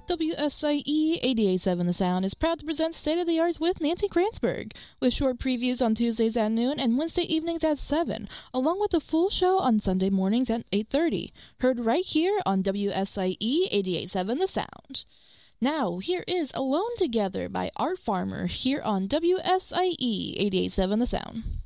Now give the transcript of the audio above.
WSIE 88.7 The Sound is proud to present State of the Arts with Nancy Kranzberg, with short previews on Tuesdays at noon and Wednesday evenings at 7, along with a full show on Sunday mornings at 8:30. Heard right here on WSIE 88.7 The Sound. Now, here is Alone Together by Art Farmer here on WSIE 88.7 The Sound.